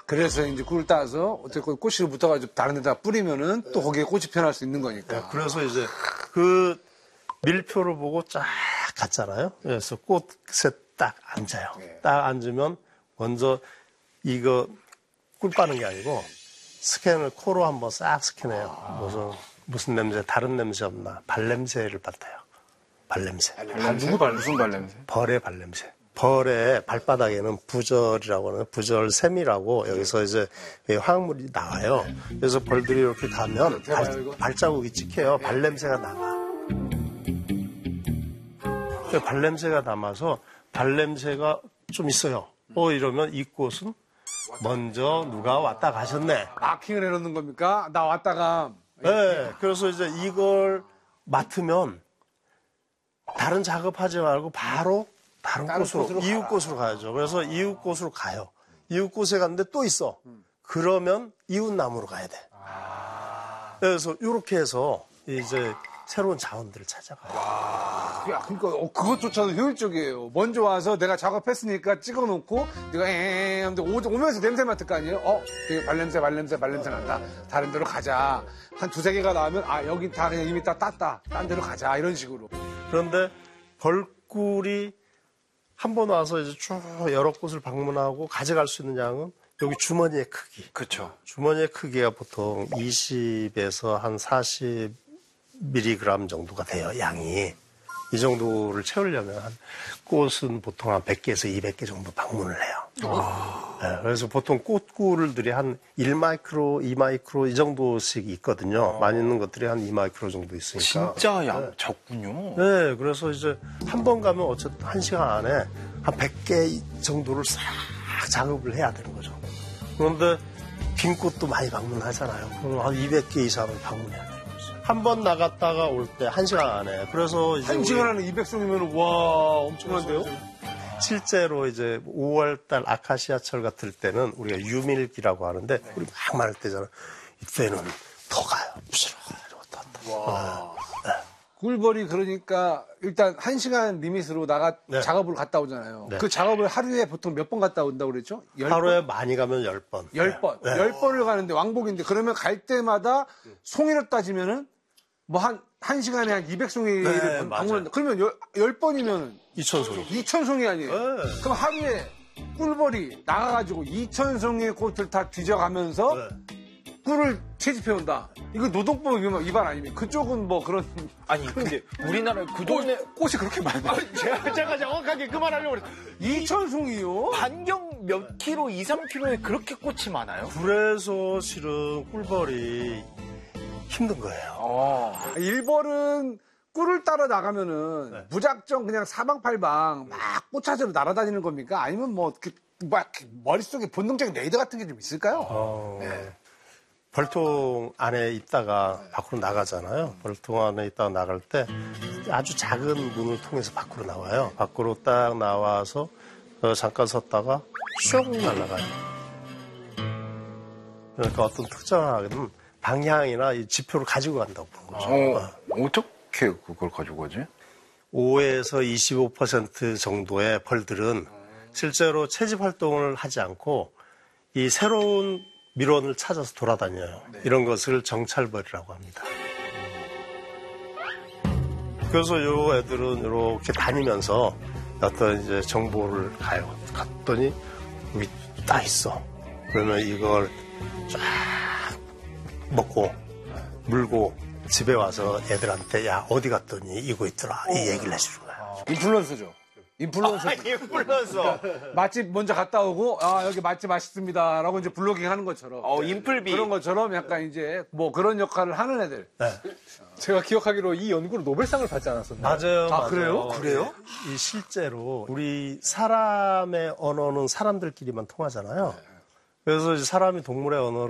그래서 이제 꿀을 따서 어쨌든 꽃이 붙어가지고 다른 데다 뿌리면은 또 거기에 꽃이 피어날 수 있는 거니까. 네, 그래서 이제 그 밀표를 보고 쫙 갔잖아요. 그래서 꽃에 딱 앉아요. 딱 앉으면 먼저 이거 꿀 빠는 게 아니고 스캔을 코로 한번 싹 스캔해요. 무슨 냄새, 다른 냄새 없나. 발냄새를 맡아요. 발냄새. 무슨 발냄새? 벌의 발냄새. 벌의 발바닥에는 부절이라고 하는 부절샘이라고 여기서 이제 화학물이 나와요. 그래서 벌들이 이렇게 가면 발자국이 찍혀요. 발냄새가 남아. 발냄새가 남아서 발냄새가 좀 있어요. 이러면 이 꽃은 먼저 누가 왔다 가셨네. 마킹을 해놓는 겁니까? 나 왔다가. 네. 그래서 이제 이걸 맡으면 다른 작업하지 말고 바로 다른 꽃으로, 이웃 꽃으로 가야죠. 그래서 이웃 꽃으로 가요. 이웃 꽃에 갔는데 또 있어. 그러면 이웃 나무로 가야 돼. 그래서 이렇게 해서 이제 새로운 자원들을 찾아가요. 야, 그러니까 그것조차도 효율적이에요. 먼저 와서 내가 작업했으니까 찍어놓고 내가 하는데 오면서 냄새 맡을 거 아니에요? 되게 발냄새 난다. 다른 데로 가자. 한 두세 개가 나오면 여기 다 그냥 이미 다 땄다. 딴 데로 가자. 이런 식으로. 그런데 벌꿀이 한 번 와서 이제 쭉 여러 곳을 방문하고 가져갈 수 있는 양은 여기 주머니의 크기. 그렇죠. 주머니의 크기가 보통 20에서 한 40mg 정도가 돼요, 양이. 이 정도를 채우려면 꽃은 보통 한 100개에서 200개 정도 방문을 해요. 네, 그래서 보통 꽃꿀들이 한 1마이크로, 2마이크로 이 정도씩 있거든요. 많이 있는 것들이 한 2마이크로 정도 있으니까. 진짜 적군요. 네, 그래서 이제 한 번 가면 어쨌든 1시간 안에 한 100개 정도를 싹 작업을 해야 되는 거죠. 그런데 빈 꽃도 많이 방문하잖아요. 그럼 한 200개 이상을 방문해야 돼요. 한 번 나갔다가 올 때 1시간 안에. 그래서 이제 1시간 안에 200송이면 와 엄청난데요? 실제로 이제 5월달 아카시아철 같을 때는 우리가 유밀기라고 하는데 우리 막 많을 때잖아. 이때는 더 가요. 부스러워. 더. 꿀벌이 그러니까 일단 1시간 리밋으로 작업을 갔다 오잖아요. 네. 그 작업을 하루에 보통 몇 번 갔다 온다고 그랬죠? 10번? 하루에 많이 가면 10번. 10번. 네. 10번을 가는데 왕복인데 그러면 갈 때마다 송이로 따지면은 뭐 한 시간에 한 200송이를 방문한다. 그러면 10번이면 2,000송이. 2,000송이 아니에요? 네. 그럼 하루에 꿀벌이 나가가지고 2,000송이의 꽃을 다 뒤져가면서 꿀을 채집해 온다. 이거 노동법 위반 아닙니까? 그쪽은 뭐 그런. 아니, 근데 우리나라에 그 동네 꽃이 그렇게 많아요. 제가 정확하게 그 말 하려고 그랬어요. 2,000송이요? 반경 몇 킬로, 2, 3킬로에 그렇게 꽃이 많아요? 그래서 실은 꿀벌이 힘든 거예요. 일벌은 꿀을 따러 나가면은 무작정 그냥 사방팔방 막 꽃 찾으러 날아다니는 겁니까? 아니면 뭐 머릿속에 본능적인 레이더 같은 게 좀 있을까요? 벌통 안에 있다가 밖으로 나가잖아요. 벌통 안에 있다가 나갈 때 아주 작은 문을 통해서 밖으로 나와요. 밖으로 딱 나와서 잠깐 섰다가 슉 날아가요. 그러니까 어떤 특정한 방향이나 이 지표를 가지고 간다고 보는 거죠. 어떻게 그걸 가지고 가지? 5에서 25% 정도의 벌들은 실제로 채집 활동을 하지 않고 이 새로운 밀원을 찾아서 돌아다녀요. 이런 것을 정찰벌이라고 합니다. 그래서 요 애들은 이렇게 다니면서 어떤 이제 정보를 가요. 갔더니 여기 딱 있어. 그러면 이걸 쫙 먹고 물고 집에 와서 애들한테 야 어디 갔더니 이거 있더라 이 얘기를 해주는 거야. 인플루언서죠. 인플루언서. 인플루언서. 맛집 먼저 갔다 오고 여기 맛집 맛있습니다 라고 이제 블로깅 하는 것처럼 인플비. 그런 것처럼 약간 이제 뭐 그런 역할을 하는 애들. 제가 기억하기로 이 연구로 노벨상을 받지 않았었나요? 맞아요. 그래요? 그래요? 이 실제로 우리 사람의 언어는 사람들끼리만 통하잖아요. 그래서 이제 사람이 동물의 언어를